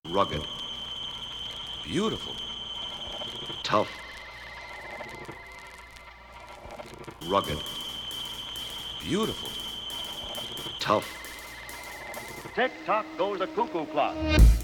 rugged, beautiful, Tough. rugged, beautiful. Tough. Tick-tock goes the cuckoo clock.